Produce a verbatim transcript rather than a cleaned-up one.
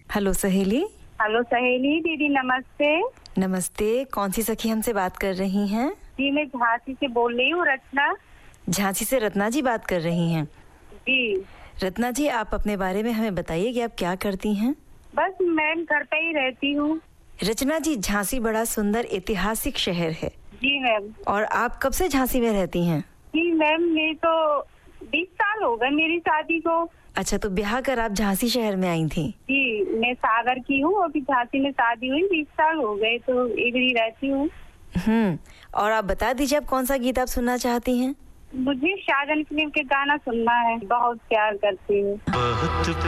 Hello सहेली। Hello सहेली दीदी, नमस्ते। नमस्ते, कौन सी सखी हमसे बात कर रही हैं? जी मैं झांसी से बोल रही हूँ, रचना। झांसी से रत्ना जी बात कर रही हैं? जी। रत्ना जी, आप अपने बारे में हमें बताइए कि आप क्या करती हैं? बस मैम घर पे ही रहती हूँ। रचना जी, झांसी बड़ा सुंदर ऐतिहासिक शहर है। जी मैम। और आप कब से झांसी में रहती हैं? जी मैम, मेरी तो बीस साल हो गए मेरी शादी को। अच्छा, तो ब्याह कर आप झांसी शहर में आई थी? जी, मैं सागर की हूँ, अभी झांसी में शादी हुई, बीस साल हो गए, तो इधर ही रहती हूँ। हम्म और आप बता दीजिए, आप कौन सा गीत आप सुनना चाहती हैं? मुझे शाहजहां फिल्म के गाना सुनना है, बहुत प्यार करती हूँ।